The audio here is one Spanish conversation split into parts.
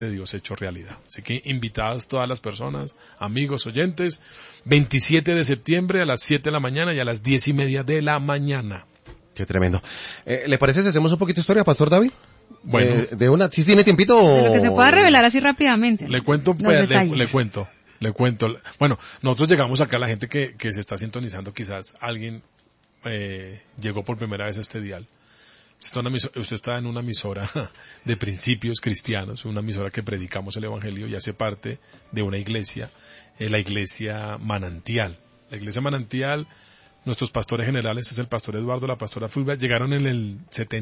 de Dios hecho realidad. Así que invitadas todas las personas, amigos, oyentes, 27 de septiembre a las 7 de la mañana y a las 10:30 de la mañana. Qué tremendo. ¿Le parece si hacemos un poquito de historia, Pastor David? Bueno. De una, ¿sí tiene tiempito? De lo que se pueda revelar así rápidamente. Le cuento, le cuento. Bueno, nosotros llegamos acá, la gente que se está sintonizando, quizás alguien llegó por primera vez a este dial. Usted está en una emisora de principios cristianos, una emisora que predicamos el Evangelio y hace parte de una iglesia, la iglesia Manantial. La iglesia Manantial, nuestros pastores generales es el pastor Eduardo, la pastora Fulvia, llegaron en el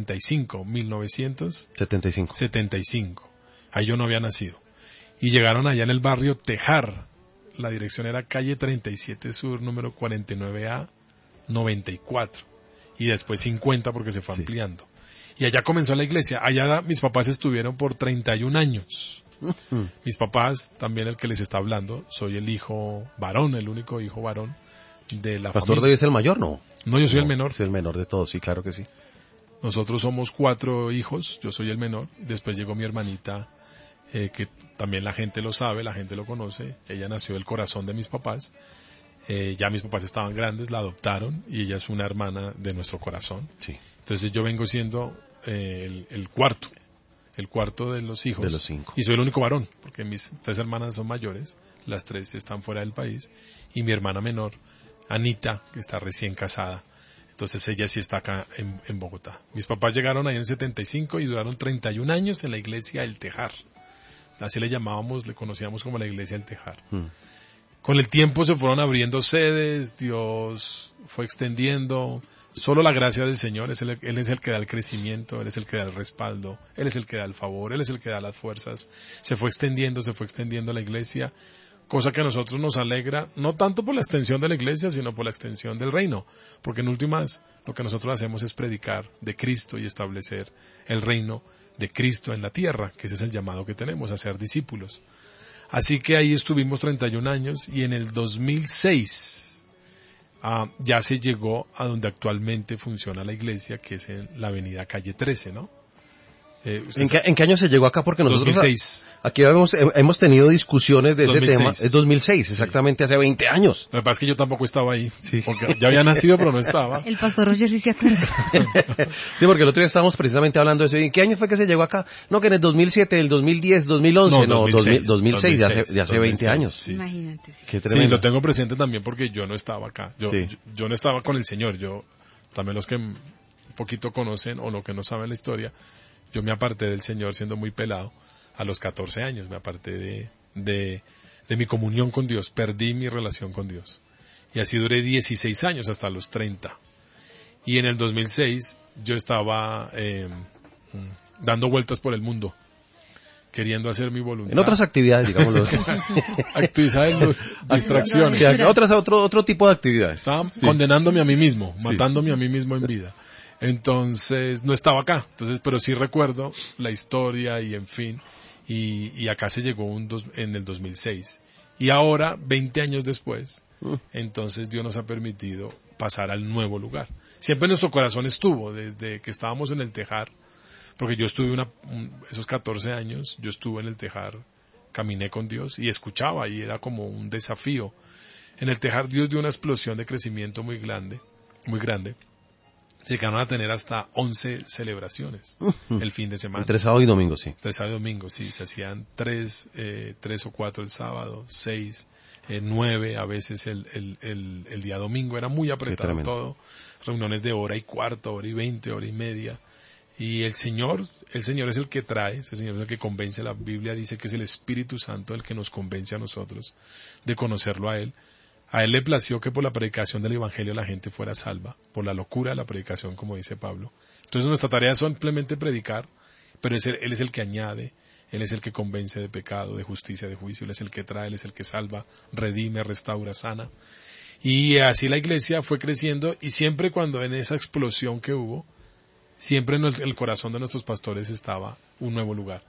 1975. Ahí yo no había nacido. Y llegaron allá en el barrio Tejar. La dirección era calle 37 Sur, número 49A, 94. Y después 50 porque se fue ampliando. Y allá comenzó la iglesia. Allá mis papás estuvieron por 31 años. Mis papás, también el que les está hablando, soy el hijo varón, el único hijo varón de la Pastor familia. David es el mayor, ¿no? No, yo soy el menor. Es el menor de todos, sí, claro que sí. Nosotros somos 4 hijos, yo soy el menor. Después llegó mi hermanita, que también la gente lo sabe, la gente lo conoce. Ella nació del corazón de mis papás. Ya mis papás estaban grandes, la adoptaron y ella es una hermana de nuestro corazón. Sí. Entonces yo vengo siendo el cuarto de los hijos. De los 5. Y soy el único varón, porque mis 3 hermanas son mayores, las 3 están fuera del país, y mi hermana menor, Anita, que está recién casada. Entonces ella sí está acá en Bogotá. Mis papás llegaron ahí en el 75 y duraron 31 años en la iglesia El Tejar. Así le llamábamos, le conocíamos como la iglesia El Tejar. Con el tiempo se fueron abriendo sedes, Dios fue extendiendo. Solo la gracia del Señor, Él es el que da el crecimiento, Él es el que da el respaldo, Él es el que da el favor, Él es el que da las fuerzas. Se fue extendiendo la iglesia, cosa que a nosotros nos alegra, no tanto por la extensión de la iglesia, sino por la extensión del reino. Porque en últimas, lo que nosotros hacemos es predicar de Cristo y establecer el reino de Cristo en la tierra, que ese es el llamado que tenemos, a ser discípulos. Así que ahí estuvimos 31 años y en el 2006 ya se llegó a donde actualmente funciona la iglesia, que es en la avenida Calle 13, ¿no? ¿En qué año se llegó acá? Porque nosotros 2006. Aquí hemos tenido discusiones de 2006. ese tema. Es 2006, exactamente, hace 20 años. Lo que pasa es que yo tampoco estaba ahí, porque ya había nacido, pero no estaba. El pastor Roger sí se acuerda. Sí, porque el otro día estábamos precisamente hablando de eso. ¿En qué año fue que se llegó acá? No, que en el 2007, el 2010, 2011. No, 2006, ya hace 20 años. Sí. Imagínate. Qué tremendo. Sí, lo tengo presente también porque yo no estaba acá. Yo no estaba con el Señor. Yo, también los que un poquito conocen o lo que no saben la historia, yo me aparté del Señor siendo muy pelado. A los 14 años me aparté de mi comunión con Dios. Perdí mi relación con Dios. Y así duré 16 años hasta los 30. Y en el 2006 yo estaba dando vueltas por el mundo, queriendo hacer mi voluntad. En otras actividades, digámoslo. Actividades, distracciones. Sí, otro tipo de actividades. Estaba condenándome a mí mismo, matándome a mí mismo en vida. Entonces, no estaba acá. Entonces, pero sí recuerdo la historia y en fin. Y acá se llegó en el 2006. Y ahora, 20 años después, entonces Dios nos ha permitido pasar al nuevo lugar. Siempre nuestro corazón estuvo, desde que estábamos en el Tejar, porque yo estuve esos 14 años, yo estuve en el Tejar, caminé con Dios y escuchaba, y era como un desafío. En el Tejar Dios dio una explosión de crecimiento muy grande. Llegaron a tener hasta 11 celebraciones el fin de semana. Entre sábado y domingo, sí. Entre sábado y domingo, sí. Se hacían 3 o 4 el sábado, 6, 9 a veces el día domingo. Era muy apretado todo. Reuniones de hora y cuarto, hora y 20, hora y media. Y el Señor es el que trae, el Señor es el que convence. La Biblia dice que es el Espíritu Santo el que nos convence a nosotros de conocerlo a Él. A Él le plació que por la predicación del Evangelio la gente fuera salva, por la locura de la predicación, como dice Pablo. Entonces nuestra tarea es simplemente predicar, pero Él es el que añade, Él es el que convence de pecado, de justicia, de juicio, Él es el que trae, Él es el que salva, redime, restaura, sana. Y así la iglesia fue creciendo, y siempre cuando en esa explosión que hubo, siempre en el corazón de nuestros pastores estaba un nuevo lugar.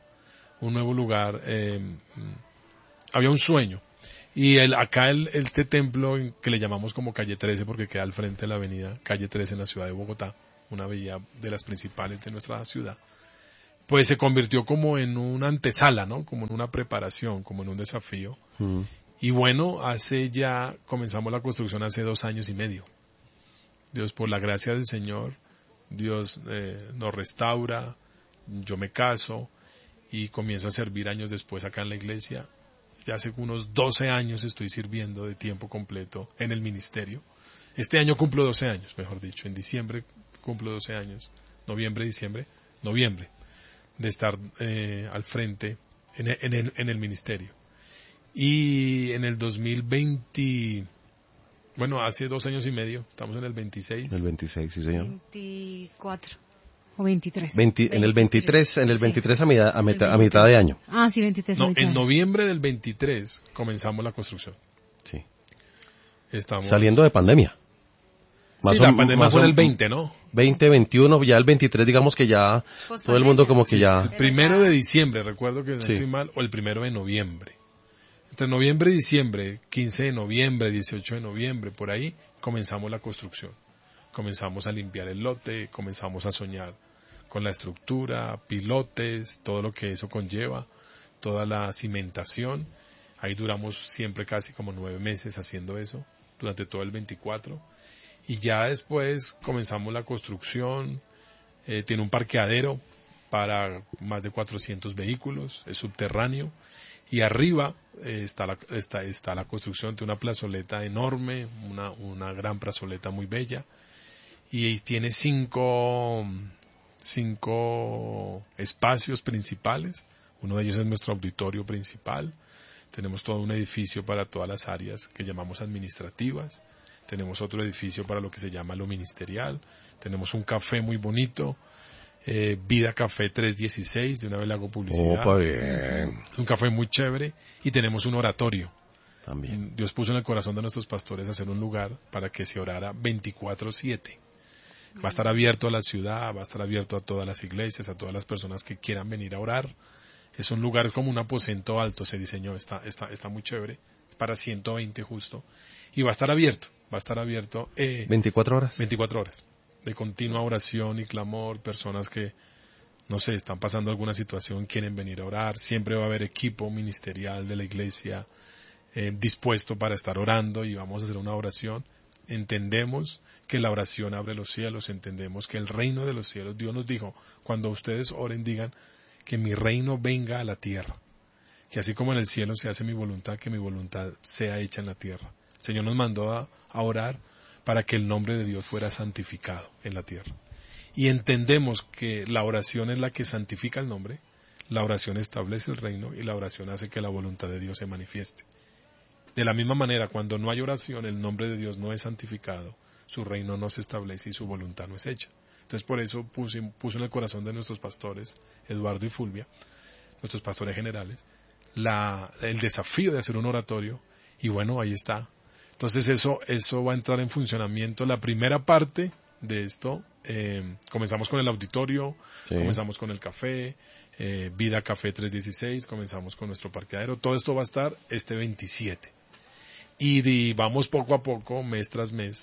Había un sueño. Y este templo que le llamamos como Calle 13 porque queda al frente de la avenida Calle 13 en la ciudad de Bogotá, una vía de las principales de nuestra ciudad, pues se convirtió como en una antesala, ¿no? Como en una preparación, como en un desafío. Y bueno, comenzamos la construcción hace 2 años y medio. Dios, por la gracia del Señor, Dios nos restaura, yo me caso y comienzo a servir años después acá en la iglesia. Ya hace unos 12 años estoy sirviendo de tiempo completo en el ministerio. Este año cumplo 12 años, mejor dicho. En diciembre cumplo 12 años. Noviembre, de estar al frente en el ministerio. Y en el 2020, bueno, hace 2 años y medio, estamos en el 26. El 26, sí señor. 24 o 23. En el 23 a mitad de año. Ah, sí, 23. No, en noviembre del 23 comenzamos la construcción. Sí. Estamos saliendo de pandemia. La pandemia fue en el 20, ¿no? 20, 21, ya el 23 digamos que ya todo el mundo como que ya... El 1 de diciembre, recuerdo que no estoy mal, o el 1 de noviembre. Entre noviembre y diciembre, 15 de noviembre, 18 de noviembre, por ahí, comenzamos la construcción. Comenzamos a limpiar el lote, comenzamos a soñar con la estructura, pilotes, todo lo que eso conlleva, toda la cimentación. Ahí duramos siempre casi como 9 meses haciendo eso, durante todo el 24. Y ya después comenzamos la construcción, tiene un parqueadero para más de 400 vehículos, es subterráneo. Y arriba está la construcción de una plazoleta enorme, una gran plazoleta muy bella. Y tiene 5 espacios principales. Uno de ellos es nuestro auditorio principal. Tenemos todo un edificio para todas las áreas que llamamos administrativas. Tenemos otro edificio para lo que se llama lo ministerial. Tenemos un café muy bonito. Vida Café 316, de una vez le hago publicidad. Opa, bien. Un café muy chévere. Y tenemos un oratorio. También. Dios puso en el corazón de nuestros pastores hacer un lugar para que se orara 24/7. Va a estar abierto a la ciudad, va a estar abierto a todas las iglesias, a todas las personas que quieran venir a orar. Es un lugar como un aposento alto, se diseñó, está muy chévere, para 120 justo. Y va a estar abierto 24 horas. 24 horas, de continua oración y clamor, personas que, no sé, están pasando alguna situación, quieren venir a orar. Siempre va a haber equipo ministerial de la iglesia dispuesto para estar orando y vamos a hacer una oración. Entendemos que la oración abre los cielos, entendemos que el reino de los cielos, Dios nos dijo, cuando ustedes oren digan que mi reino venga a la tierra, que así como en el cielo se hace mi voluntad, que mi voluntad sea hecha en la tierra. El Señor nos mandó a orar para que el nombre de Dios fuera santificado en la tierra. Y entendemos que la oración es la que santifica el nombre, la oración establece el reino y la oración hace que la voluntad de Dios se manifieste. De la misma manera, cuando no hay oración, el nombre de Dios no es santificado, su reino no se establece y su voluntad no es hecha. Entonces por eso puso en el corazón de nuestros pastores, Eduardo y Fulvia, nuestros pastores generales, el desafío de hacer un oratorio, y bueno, ahí está. Entonces eso va a entrar en funcionamiento. La primera parte de esto, comenzamos con el auditorio, sí. Comenzamos con el café, Vida Café 316, comenzamos con nuestro parqueadero. Todo esto va a estar este 27. Y vamos poco a poco, mes tras mes.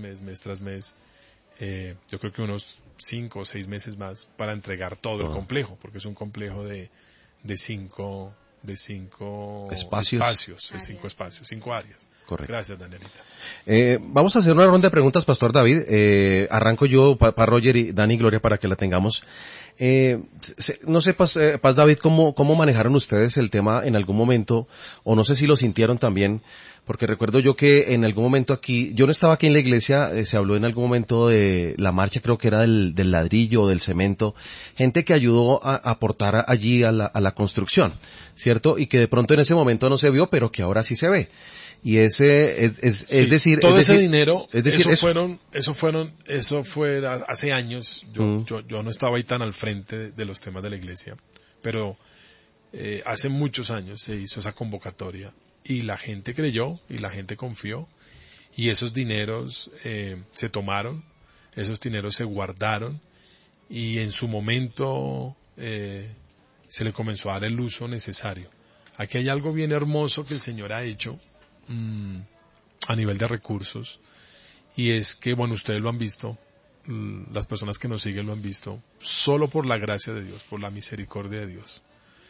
Yo creo que unos 5 o 6 meses más para entregar todo el complejo, porque es un complejo de 5 espacios, 5 áreas. Correcto. Gracias, Danielita. Vamos a hacer una ronda de preguntas, Pastor David. Arranco yo para Roger y Dani Gloria para que la tengamos. No sé, Paz David, ¿cómo manejaron ustedes el tema en algún momento? O no sé si lo sintieron también, porque recuerdo yo que en algún momento aquí, yo no estaba aquí en la iglesia, se habló en algún momento de la marcha, creo que era del ladrillo o del cemento, gente que ayudó a aportar allí a la construcción, ¿cierto? Y que de pronto en ese momento no se vio, pero que ahora sí se ve. Y ese todo ese dinero, eso fue hace años. Yo no estaba ahí tan al frente de los temas de la iglesia, pero hace muchos años se hizo esa convocatoria y la gente creyó y la gente confió y esos dineros se tomaron, esos dineros se guardaron y en su momento se le comenzó a dar el uso necesario. Aquí hay algo bien hermoso que el Señor ha hecho a nivel de recursos, y es que, bueno, ustedes lo han visto, las personas que nos siguen lo han visto, solo por la gracia de Dios, por la misericordia de Dios.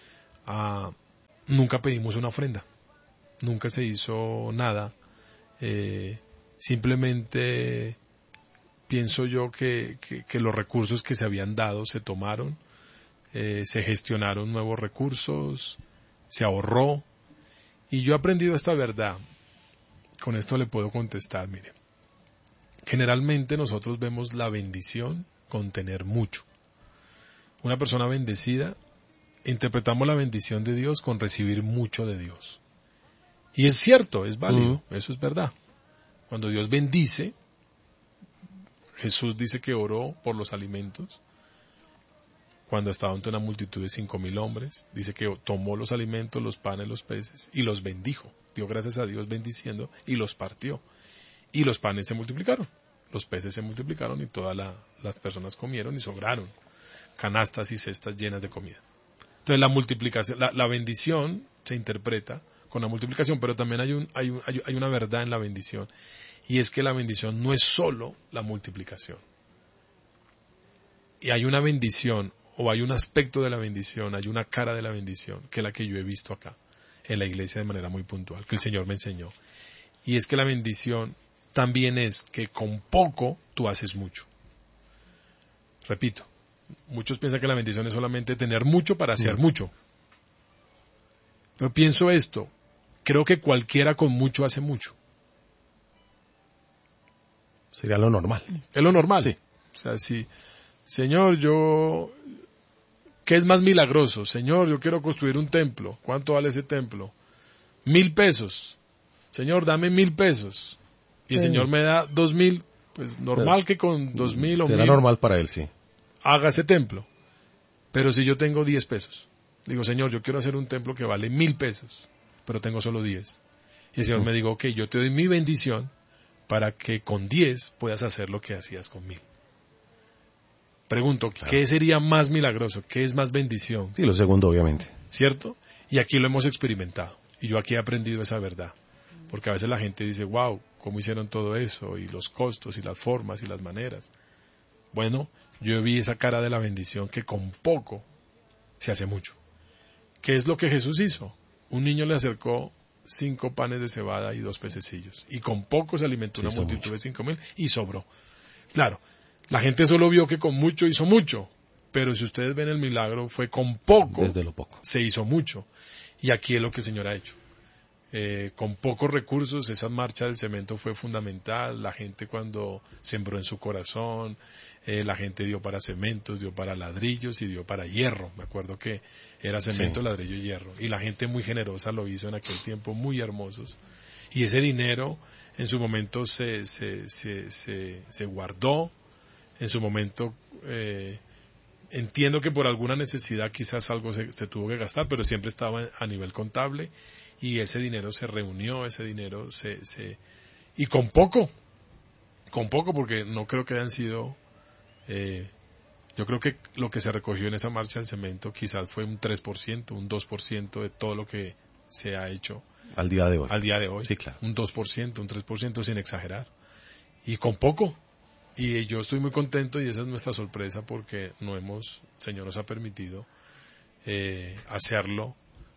Nunca pedimos una ofrenda, nunca se hizo nada, simplemente pienso yo que los recursos que se habían dado se tomaron, se gestionaron nuevos recursos, se ahorró, y yo he aprendido esta verdad. Con esto le puedo contestar, mire. Generalmente nosotros vemos la bendición con tener mucho. Una persona bendecida, interpretamos la bendición de Dios con recibir mucho de Dios. Y es cierto, es válido, eso es verdad. Cuando Dios bendice, Jesús dice que oró por los alimentos. Cuando estaba ante una multitud de 5,000 hombres, dice que tomó los alimentos, los panes, los peces, y los bendijo. Dio gracias a Dios bendiciendo y los partió. Y los panes se multiplicaron, los peces se multiplicaron y todas las personas comieron y sobraron canastas y cestas llenas de comida. Entonces la multiplicación, la bendición se interpreta con la multiplicación, pero también hay una verdad en la bendición, y es que la bendición no es solo la multiplicación. Y hay una bendición, o hay un aspecto de la bendición, hay una cara de la bendición, que es la que yo he visto acá, en la iglesia de manera muy puntual, que el Señor me enseñó. Y es que la bendición también es que con poco tú haces mucho. Repito, muchos piensan que la bendición es solamente tener mucho para hacer mucho. Pero pienso esto, creo que cualquiera con mucho hace mucho. Sería lo normal. Es lo normal. Sí. O sea, si, Señor, ¿qué es más milagroso? Señor, yo quiero construir un templo. ¿Cuánto vale ese templo? 1,000 pesos. Señor, dame 1,000 pesos. Y el Señor me da 2,000. Pues normal que con 2,000 o 1,000. Será normal para él, sí. Haga ese templo. Pero si yo tengo 10 pesos, digo, Señor, yo quiero hacer un templo que vale 1,000 pesos, pero tengo solo 10. Y el Señor me dijo, ok, yo te doy mi bendición para que con 10 puedas hacer lo que hacías con 1,000. Pregunto, claro, ¿qué sería más milagroso? ¿Qué es más bendición? Sí, lo segundo, obviamente. ¿Cierto? Y aquí lo hemos experimentado. Y yo aquí he aprendido esa verdad. Porque a veces la gente dice, wow, ¿cómo hicieron todo eso? Y los costos, y las formas, y las maneras. Bueno, yo vi esa cara de la bendición que con poco se hace mucho. ¿Qué es lo que Jesús hizo? Un niño le acercó 5 panes de cebada y 2 pececillos. Y con poco se alimentó una multitud de 5,000 y sobró. Claro, la gente solo vio que con mucho hizo mucho. Pero si ustedes ven el milagro, fue con poco. Desde lo poco. Se hizo mucho. Y aquí es lo que el Señor ha hecho. Con pocos recursos, esa marcha del cemento fue fundamental. La gente cuando sembró en su corazón, la gente dio para cementos, dio para ladrillos y dio para hierro. Me acuerdo que era cemento, ladrillo y hierro. Y la gente muy generosa lo hizo en aquel tiempo, muy hermosos. Y ese dinero en su momento se guardó. En su momento, entiendo que por alguna necesidad quizás algo se tuvo que gastar, pero siempre estaba a nivel contable. Y ese dinero se reunió, ese dinero y con poco, porque no creo que hayan sido, yo creo que lo que se recogió en esa marcha del cemento quizás fue un 3%, un 2% de todo lo que se ha hecho. Al día de hoy. Al día de hoy. Sí, claro. Un 2%, un 3% sin exagerar. Y con poco. Y yo estoy muy contento y esa es nuestra sorpresa porque Señor nos ha permitido hacerlo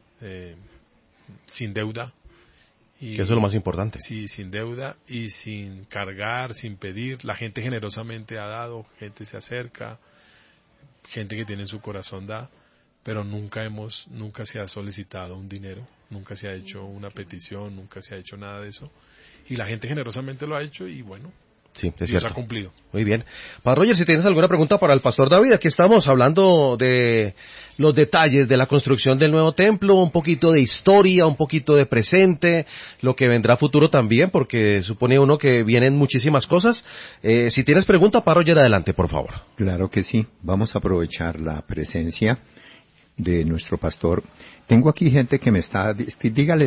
sin deuda. Y que eso es lo más importante. Sí, sin deuda y sin cargar, sin pedir. La gente generosamente ha dado, gente se acerca, gente que tiene en su corazón da, pero nunca se ha solicitado un dinero, nunca se ha hecho una petición, nunca se ha hecho nada de eso. Y la gente generosamente lo ha hecho y bueno, sí, es Dios cierto. ha cumplido. Muy bien. Padre Roger, si tienes alguna pregunta para el Pastor David, aquí estamos hablando de los detalles de la construcción del nuevo templo, un poquito de historia, un poquito de presente, lo que vendrá a futuro también, porque supone uno que vienen muchísimas cosas. Si tienes pregunta, Padre Roger, adelante, por favor. Claro que sí. Vamos a aprovechar la presencia de nuestro pastor. Tengo aquí gente que me está, dígale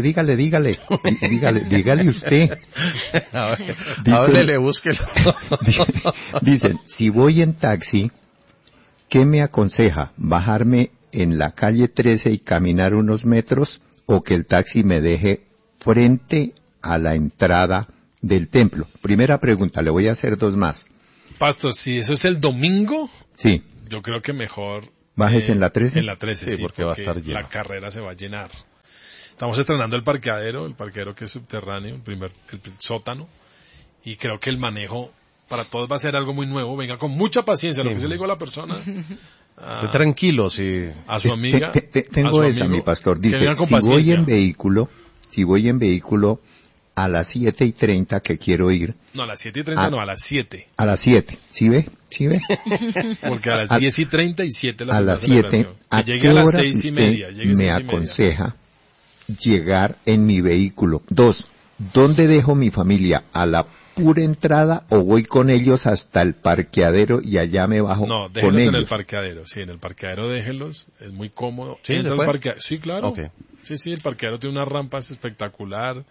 usted. Háblele, búsquelo. Dicen, si voy en taxi, ¿qué me aconseja? ¿Bajarme en la calle 13 y caminar unos metros o que el taxi me deje frente a la entrada del templo? Primera pregunta, le voy a hacer 2 más. Pastor, si eso es el domingo, Sí. yo creo que mejor... ¿Bajes en la 13? En la 13, Sí, sí, porque va a estar lleno. la carrera se va a llenar. Estamos estrenando el parqueadero que es subterráneo, el sótano, y creo que el manejo para todos va a ser algo muy nuevo. Venga con mucha paciencia, lo que se le digo a la persona, Esté tranquilo, sí. a su amiga, Tengo a su esa, amigo, mi pastor. que Dice, venga con si voy paciencia. en vehículo a las 7:30 que quiero ir, No, a las 7:30 no, a las 7. a las 7, ¿sí ve? ¿Sí ve? Porque a las 10:37 la A primera las 7, celebración. ¿a Que qué llegue a las horas 6:30. usted Llegue me 6:30. aconseja llegar en mi vehículo? 2, ¿dónde dejo mi familia? ¿A la pura entrada o voy con ellos hasta el parqueadero y allá me bajo No, con déjenlos en el ellos? parqueadero. Sí, en el parqueadero déjenlos. Es muy cómodo. ¿Sí, Entra se al puede? parqueadero. Sí, claro. Ok. Sí, el parqueadero tiene unas rampas espectacular.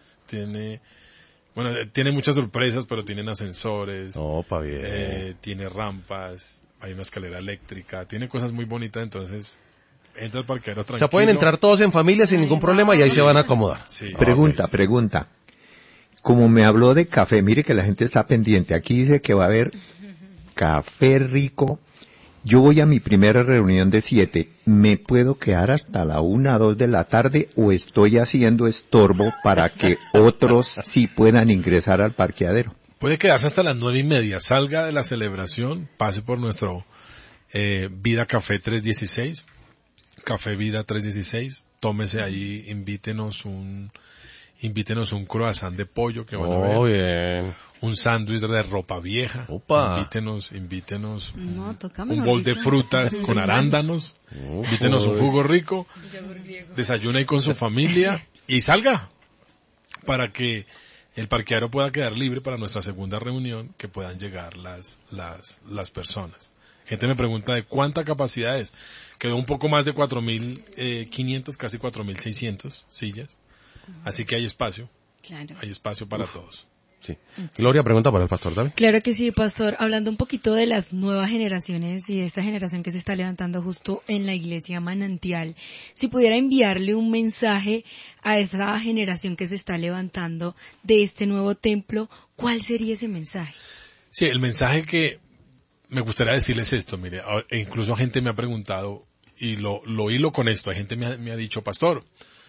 Tiene muchas sorpresas, pero tienen ascensores. Opa, bien. Tiene rampas. Hay una escalera eléctrica. Tiene cosas muy bonitas, entonces entra al parqueadero O tranquilo. sea, pueden entrar todos en familia sin ningún problema y ahí se van a acomodar. Sí. Pregunta. Como me habló de café, mire que la gente está pendiente. Aquí dice que va a haber café rico. Yo voy a mi primera reunión de 7. ¿Me puedo quedar hasta la 1, 2 de la tarde o estoy haciendo estorbo para que otros sí puedan ingresar al parqueadero? Puede quedarse hasta las 9:30. Salga de la celebración, pase por nuestro Vida Café 316. Café Vida 316. Tómese ahí, invítenos un croissant de pollo que van a ver. Oh, bien. Un sándwich de ropa vieja. Opa. Invítenos No, toca un mejor bol de dicho. frutas con arándanos. Invítenos un jugo rico. Desayuna ahí con su familia y salga para que el parqueadero pueda quedar libre para nuestra segunda reunión, que puedan llegar las personas. Gente me pregunta de cuánta capacidad es. Quedó un poco más de 4.500, casi 4.600 sillas. Así que hay espacio para todos. Sí. Gloria, pregunta para el pastor David. Claro que sí, pastor. Hablando un poquito de las nuevas generaciones y de esta generación que se está levantando justo en la iglesia Manantial, si pudiera enviarle un mensaje a esta generación que se está levantando de este nuevo templo, ¿cuál sería ese mensaje? Sí, el mensaje que me gustaría decirles esto, mire, e incluso gente me ha preguntado, y lo hilo con esto, hay gente me ha dicho, pastor,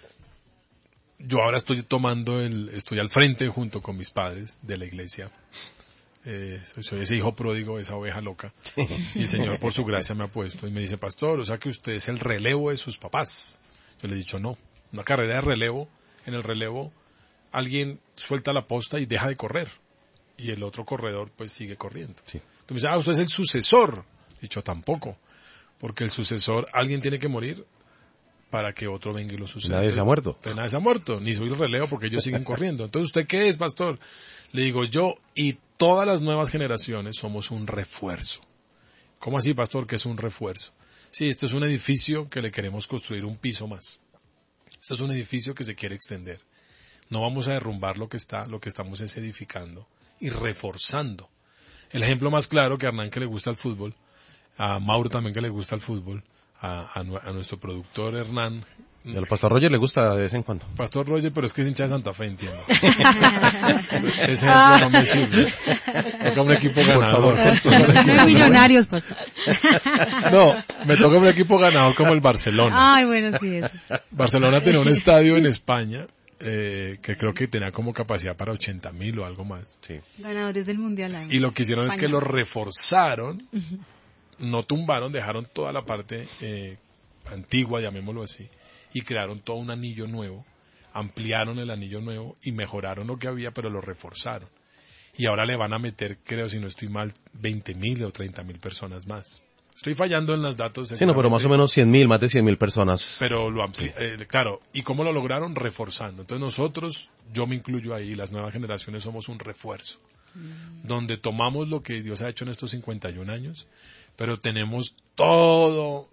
yo ahora estoy al frente junto con mis padres de la iglesia. Soy ese hijo pródigo, esa oveja loca. Y el Señor por su gracia me ha puesto y me dice, pastor, o sea que usted es el relevo de sus papás. Yo le he dicho, no, una carrera de relevo, en el relevo alguien suelta la posta y deja de correr. Y el otro corredor pues sigue corriendo. Sí. Entonces me dice, usted es el sucesor. He dicho, tampoco, porque el sucesor, alguien tiene que morir para que otro venga y lo suceda. Nadie se ha muerto. Entonces, nadie se ha muerto, ni soy el relevo porque ellos siguen corriendo. Entonces, ¿usted qué es, pastor? Le digo, yo y todas las nuevas generaciones somos un refuerzo. ¿Cómo así, pastor, que es un refuerzo? Sí, esto es un edificio que le queremos construir un piso más. Esto es un edificio que se quiere extender. No vamos a derrumbar lo que estamos es edificando y reforzando. El ejemplo más claro que a Hernán, que le gusta el fútbol, a Mauro también, que le gusta el fútbol, a nuestro productor Hernán. Y al pastor Roger le gusta de vez en cuando. Pastor Roger, pero es que es hincha de Santa Fe, entiendo. Ese ejemplo no me sirve. Toca un equipo ganador. No es Millonarios, pastor. No, me toca un equipo ganador como el Barcelona. Ay, bueno, sí es. Barcelona tenía un estadio en España que creo que tenía como capacidad para 80.000 o algo más. Sí. Ganadores del Mundial. Y lo que hicieron es que España. lo reforzaron, no tumbaron, dejaron toda la parte antigua, llamémoslo así, y crearon todo un anillo nuevo, ampliaron el anillo nuevo y mejoraron lo que había, pero lo reforzaron. Y ahora le van a meter, creo, si no estoy mal, 20.000 o 30.000 personas más. Estoy fallando en los datos. Sí, no, pero más o menos 100.000, más de 100.000 personas. Pero claro, ¿y cómo lo lograron? Reforzando. Entonces nosotros, yo me incluyo ahí, las nuevas generaciones somos un refuerzo, donde tomamos lo que Dios ha hecho en estos 51 años, pero tenemos todo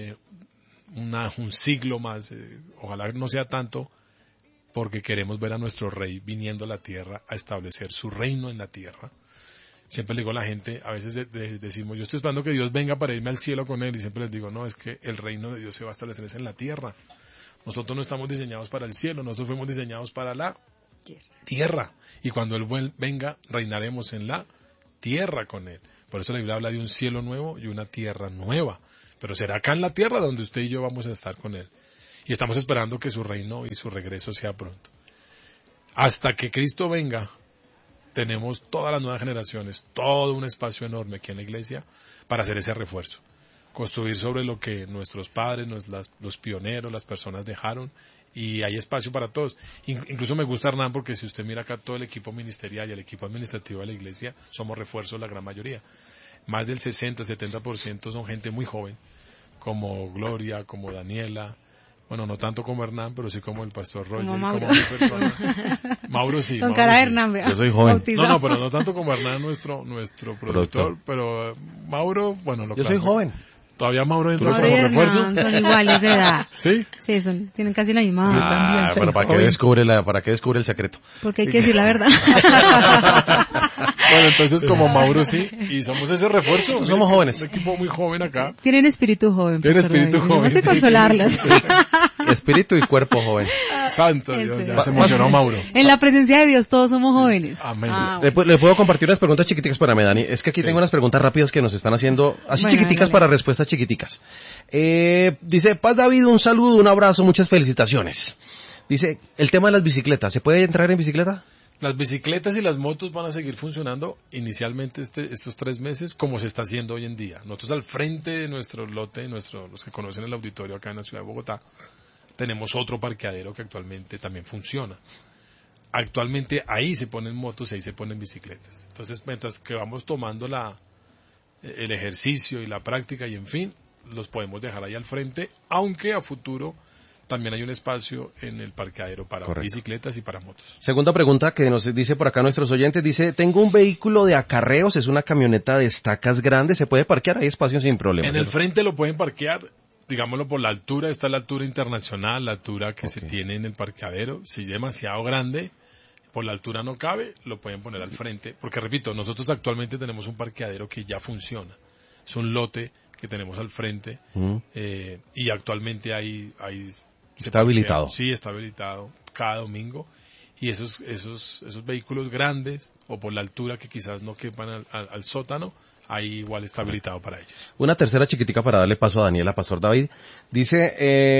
un siglo más, ojalá no sea tanto, porque queremos ver a nuestro rey viniendo a la tierra a establecer su reino en la tierra. Siempre le digo a la gente, a veces decimos, yo estoy esperando que Dios venga para irme al cielo con él, y siempre les digo, no, es que el reino de Dios se va a establecer en la tierra. Nosotros no estamos diseñados para el cielo, nosotros fuimos diseñados para la tierra. Y cuando él venga, reinaremos en la tierra con él. Por eso la Biblia habla de un cielo nuevo y una tierra nueva. Pero será acá en la tierra donde usted y yo vamos a estar con Él. Y estamos esperando que su reino y su regreso sea pronto. Hasta que Cristo venga, tenemos todas las nuevas generaciones, todo un espacio enorme aquí en la iglesia para hacer ese refuerzo. Construir sobre lo que nuestros padres, los pioneros, las personas dejaron, y hay espacio para todos. Incluso me gusta, Hernán, porque si usted mira acá todo el equipo ministerial y el equipo administrativo de la iglesia, somos refuerzos la gran mayoría. Más del 60-70% son gente muy joven, como Gloria, como Daniela, bueno, no tanto como Hernán, pero sí como el pastor Roger, como Mauro. como mi persona. Mauro sí. Con Mauro cara de sí. Hernán, vea. Yo soy joven. Bautizado. No, pero no tanto como Hernán, nuestro productor, pero Mauro, bueno, lo Yo soy clásico. joven. Todavía Mauro entra Mauro como y Hernán refuerzo. son iguales de edad. ¿Sí? Sí, tienen casi la misma edad. Bueno, ¿para qué descubre el secreto? Porque hay que decir la verdad. Bueno, entonces como Mauro sí, y somos ese refuerzo. Somos Mira, jóvenes. Un equipo muy joven acá. Tienen espíritu joven. Tienen pastor espíritu David. joven. Tenemos que consolarlos. Espíritu y cuerpo joven. Santo Dios, Eso. ya se emocionó Mauro. En la presencia de Dios todos somos jóvenes. Amén. Le puedo compartir unas preguntas chiquiticas para mí, Dani. Es que aquí tengo unas preguntas rápidas que nos están haciendo, así Bueno, chiquiticas dale. para respuestas chiquiticas. Dice, Paz David, un saludo, un abrazo, muchas felicitaciones. Dice, el tema de las bicicletas, ¿se puede entrar en bicicleta? Las bicicletas y las motos van a seguir funcionando inicialmente estos 3 meses como se está haciendo hoy en día. Nosotros al frente de nuestro lote, los que conocen el auditorio acá en la ciudad de Bogotá, tenemos otro parqueadero que actualmente también funciona. Actualmente ahí se ponen motos y ahí se ponen bicicletas. Entonces, mientras que vamos tomando el ejercicio y la práctica y en fin, los podemos dejar ahí al frente, aunque a futuro también hay un espacio en el parqueadero para Correcto. bicicletas y para motos. Segunda pregunta que nos dice por acá nuestros oyentes, dice, tengo un vehículo de acarreos, es una camioneta de estacas grandes, ¿se puede parquear? Hay espacio sin problema. En el ¿cierto? frente lo pueden parquear, digámoslo por la altura, está la altura internacional, la altura que se tiene en el parqueadero. Si es demasiado grande, por la altura no cabe, lo pueden poner al frente. Porque repito, nosotros actualmente tenemos un parqueadero que ya funciona. Es un lote que tenemos al frente y actualmente hay Está habilitado. Sí, está habilitado cada domingo. Y esos vehículos grandes o por la altura que quizás no quepan al sótano, ahí igual está habilitado para ellos. Una tercera chiquitica para darle paso a Daniela, Pastor David. Dice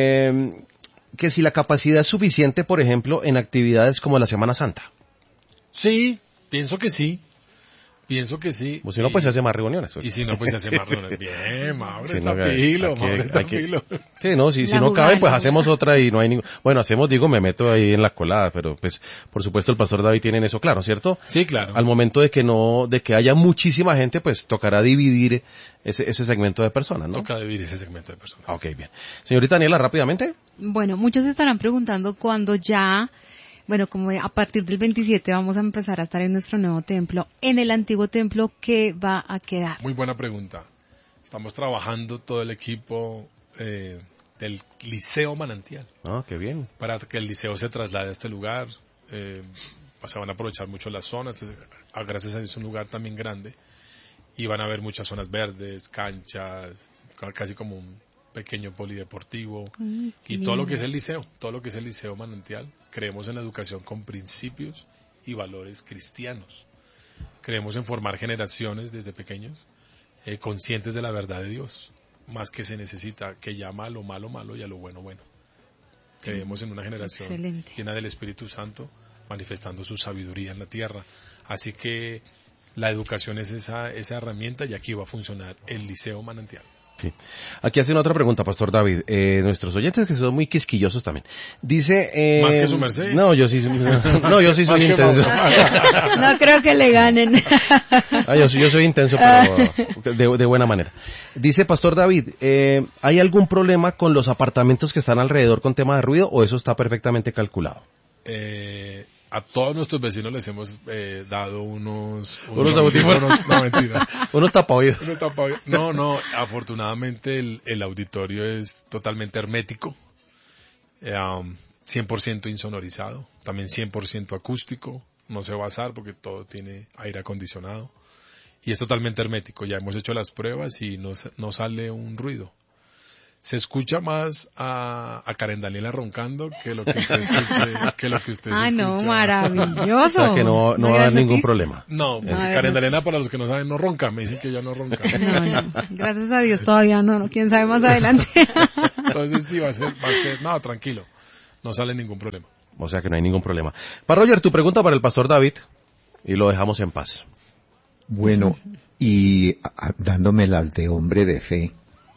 que si la capacidad es suficiente, por ejemplo, en actividades como la Semana Santa. Sí, pienso que sí. Pienso que sí. O si no, pues se hace más reuniones. Y si no, pues se hace más reuniones. Bien, Mauro Sí, está no, pilo, aquí- Mauro está aquí- pilo. Sí, no, si La no jugada, cabe, pues la hacemos jugada. otra y no hay ningún... Bueno, me meto ahí en la colada, pero pues, por supuesto, el Pastor David tiene eso claro, ¿cierto? Sí, claro. Al momento de que haya muchísima gente, pues tocará dividir ese segmento de personas, ¿no? Toca dividir ese segmento de personas. Ah, ok, bien. Señorita Daniela, rápidamente. Bueno, muchos estarán preguntando cuándo ya, bueno, como a partir del 27 vamos a empezar a estar en nuestro nuevo templo, en el antiguo templo, ¿qué va a quedar? Muy buena pregunta. Estamos trabajando todo el equipo del Liceo Manantial Ah, qué bien. para que el liceo se traslade a este lugar. Se van a aprovechar mucho las zonas. Gracias a Dios es un lugar también grande. Y van a haber muchas zonas verdes, canchas, casi como un pequeño polideportivo. Qué Y todo lo lindo. que es el liceo, todo lo que es el Liceo Manantial. Creemos en la educación con principios y valores cristianos. Creemos en formar generaciones desde pequeños, conscientes de la verdad de Dios, más que se necesita, que llama a lo malo, malo y a lo bueno, bueno. Creemos en una generación Excelente. llena del Espíritu Santo, manifestando su sabiduría en la tierra. Así que la educación es esa herramienta y aquí va a funcionar el Liceo Manantial. Sí. Aquí hacen otra pregunta, Pastor David. Nuestros oyentes que son muy quisquillosos también. Dice... ¿Más que su merced? No, yo sí soy Más que intenso. No creo que le ganen. Yo soy intenso, pero de buena manera. Dice Pastor David, ¿hay algún problema con los apartamentos que están alrededor con tema de ruido o eso está perfectamente calculado? A todos nuestros vecinos les hemos dado unos audífonos. No, mentira. Unos tapaoídos. No, afortunadamente el auditorio es totalmente hermético, 100% insonorizado, también 100% acústico, no se va a asar porque todo tiene aire acondicionado y es totalmente hermético. Ya hemos hecho las pruebas y no sale un ruido. Se escucha más a Karen Daniela roncando que lo que usted escuche, que lo que usted Ah, no, escucha. maravilloso. O sea que no va a haber ningún problema. No, porque ver, Karen no. Daniela, para los que no saben, no ronca. Me dicen que ella no ronca. No, gracias a Dios todavía no, quién sabe más adelante. Entonces sí, va a ser, no, tranquilo. No sale ningún problema. O sea que no hay ningún problema. Para Roger, tu pregunta para el pastor David y lo dejamos en paz. Bueno, y dándome las de hombre de fe,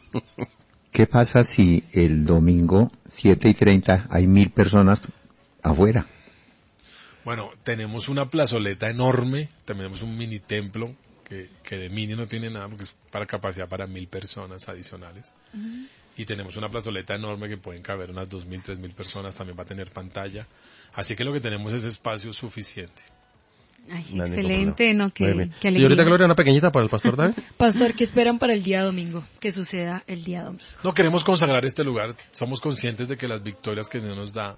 ¿qué pasa si el domingo 7:30 hay 1,000 personas afuera? Bueno, tenemos una plazoleta enorme, tenemos un mini templo que de mini no tiene nada porque es para capacidad para 1,000 personas adicionales. Y tenemos una plazoleta enorme que pueden caber unas 2,000, 3,000 personas, también va a tener pantalla. Así que lo que tenemos es espacio suficiente. Ay, No hay ningún excelente, problema. ¿no? Qué Muy bien. alegría. Señorita Gloria, una pequeñita para el pastor David. Pastor, ¿qué esperan para el día domingo? Que suceda el día domingo. No queremos consagrar este lugar, somos conscientes de que las victorias que Dios nos da,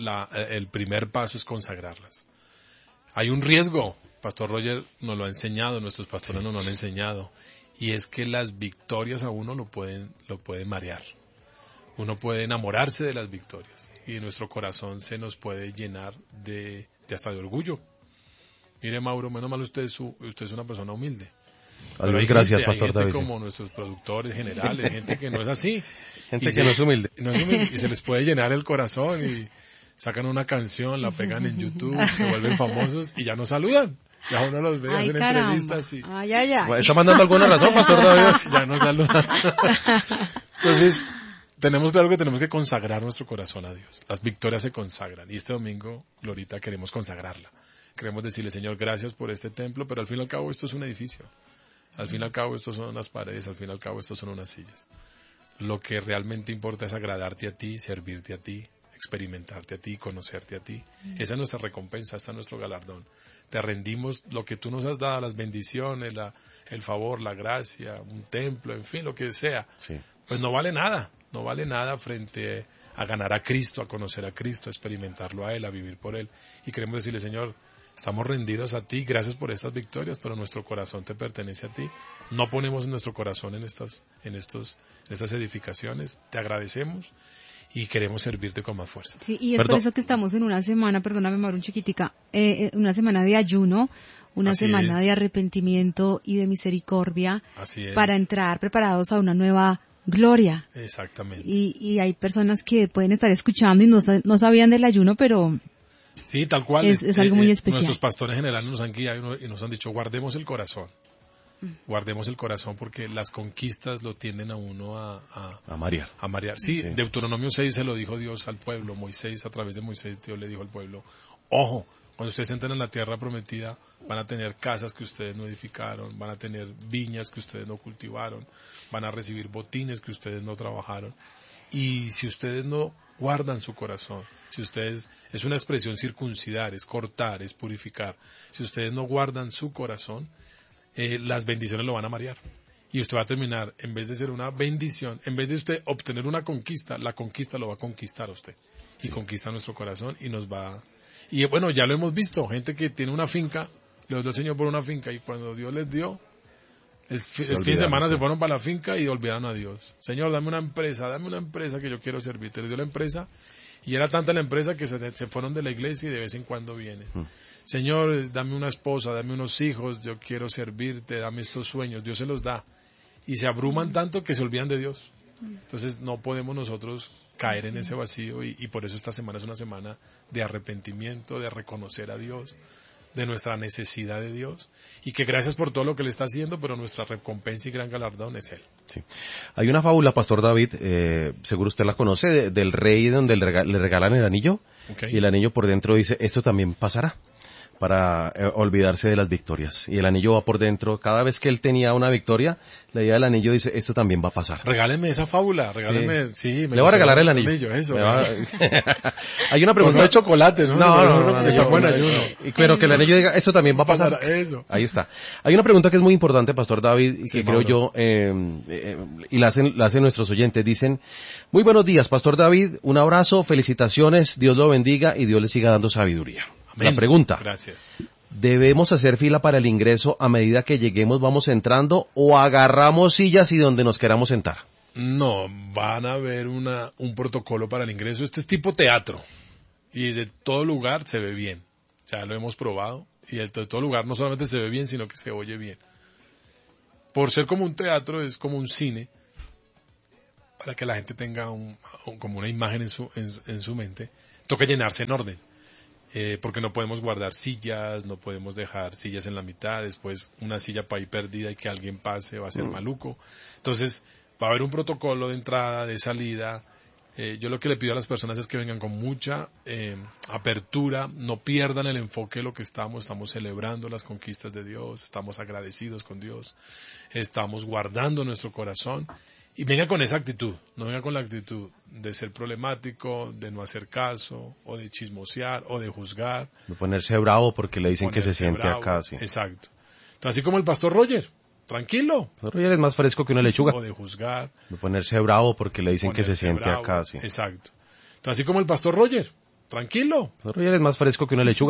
el primer paso es consagrarlas. Hay un riesgo, Pastor Roger nos lo ha enseñado, nuestros pastores nos lo han enseñado, y es que las victorias a uno lo pueden marear. Uno puede enamorarse de las victorias y nuestro corazón se nos puede llenar de hasta de orgullo. Mire, Mauro, menos mal usted es una persona humilde. Pero Adiós, hay gracias, gente, pastor hay gente David. como nuestros productores generales, gente que no es así. Gente Y que no es humilde. no es humilde, y se les puede llenar el corazón y sacan una canción, la pegan en YouTube, se vuelven famosos y ya no saludan. Ya uno los ve, Ay, hacen caramba. entrevistas y Ay, ay, ay. ¿Está mandando alguna razón, pastor David? ya no saludan. Entonces, tenemos claro que tenemos que consagrar nuestro corazón a Dios. Las victorias se consagran y este domingo, Glorita, queremos consagrarla. Queremos decirle, Señor, gracias por este templo, pero al fin y al cabo esto es un edificio. Al fin y al cabo estos son unas paredes, al fin y al cabo estos son unas sillas. Lo que realmente importa es agradarte a ti, servirte a ti, experimentarte a ti, conocerte a ti. Esa es nuestra recompensa, ese es nuestro galardón. Te rendimos lo que tú nos has dado, las bendiciones, el favor, la gracia, un templo, en fin, lo que sea. Sí. Pues no vale nada frente a ganar a Cristo, a conocer a Cristo, a experimentarlo a Él, a vivir por Él. Y queremos decirle, Señor, estamos rendidos a ti, gracias por estas victorias, pero nuestro corazón te pertenece a ti. No ponemos nuestro corazón en estas edificaciones, te agradecemos y queremos servirte con más fuerza. Sí, y es Perdón. por eso que estamos en una semana, perdóname, Mauro, un chiquitica, una semana de ayuno, una Así semana es. de arrepentimiento y de misericordia Así es. para entrar preparados a una nueva gloria. Exactamente. Y hay personas que pueden estar escuchando y no sabían del ayuno, pero Sí, tal cual. Es algo muy especial. Nuestros pastores generales nos han guiado y nos han dicho, guardemos el corazón. Guardemos el corazón porque las conquistas lo tienden a uno a María. marear. Sí, Sí. Deuteronomio 6 se lo dijo Dios al pueblo. Moisés, a través de Moisés, Dios le dijo al pueblo, ojo, cuando ustedes entren en la tierra prometida, van a tener casas que ustedes no edificaron, van a tener viñas que ustedes no cultivaron, van a recibir botines que ustedes no trabajaron. Y si ustedes no guardan su corazón, si ustedes, es una expresión circuncidar, es cortar, es purificar, si ustedes no guardan su corazón, las bendiciones lo van a marear. Y usted va a terminar, en vez de ser una bendición, en vez de usted obtener una conquista, la conquista lo va a conquistar a usted. Y conquista nuestro corazón y nos va... Y bueno, ya lo hemos visto, gente que tiene una finca, le dio el Señor por una finca y cuando Dios les dio, el fin de semana se fueron para la finca y olvidaron a Dios. Señor, dame una empresa que yo quiero servirte. Le dio la empresa y era tanta la empresa que se fueron de la iglesia y de vez en cuando vienen. Señor, dame una esposa, dame unos hijos, yo quiero servirte, dame estos sueños. Dios se los da. Y se abruman tanto que se olvidan de Dios. Entonces no podemos nosotros caer en ese vacío y por eso esta semana es una semana de arrepentimiento, de reconocer a Dios, de nuestra necesidad de Dios y que gracias por todo lo que le está haciendo, pero nuestra recompensa y gran galardón es Él. Sí. Hay una fábula, Pastor David, seguro usted la conoce, del rey donde le regalan el anillo. Okay. Y el anillo por dentro dice, esto también pasará, para olvidarse de las victorias. Y el anillo va por dentro, cada vez que él tenía una victoria, le dio el anillo y dice, esto también va a pasar. Regáleme esa fábula, regáleme, sí. Le voy a regalar el anillo. Eso. Hay una pregunta. No de chocolate, ¿no? No, está buen ayuno. Pero que el anillo diga, esto también va a pasar. Eso. Ahí está. Hay una pregunta que es muy importante, Pastor David, y Sí, que creo Mauro. yo, y la hacen nuestros oyentes. Dicen, muy buenos días, Pastor David, un abrazo, felicitaciones, Dios lo bendiga y Dios le siga dando sabiduría. Amén. La pregunta, Gracias. ¿debemos hacer fila para el ingreso a medida que lleguemos, vamos entrando, o agarramos sillas y donde nos queramos sentar? No, van a ver un protocolo para el ingreso. Este es tipo teatro. Y de todo lugar se ve bien. Ya lo hemos probado. Y de todo lugar no solamente se ve bien, sino que se oye bien. Por ser como un teatro, es como un cine. Para que la gente tenga como una imagen en su mente. Toca llenarse en orden. Porque no podemos guardar sillas, no podemos dejar sillas en la mitad, después una silla para ahí perdida y que alguien pase va a ser maluco. Entonces va a haber un protocolo de entrada, de salida. Yo lo que le pido a las personas es que vengan con mucha apertura, no pierdan el enfoque de lo que estamos celebrando las conquistas de Dios, estamos agradecidos con Dios, estamos guardando nuestro corazón. Y venga con esa actitud, no venga con la actitud de ser problemático, de no hacer caso, o de chismosear, o de juzgar. De ponerse bravo porque le dicen que se siente bravo. acá, sí. Exacto. Entonces, así como el pastor Roger, tranquilo. El pastor Roger es más fresco que una lechuga. O de juzgar. De ponerse bravo porque le dicen que se siente bravo. acá, sí. Exacto. Entonces, así como el pastor Roger, tranquilo. El pastor Roger es más fresco que una lechuga.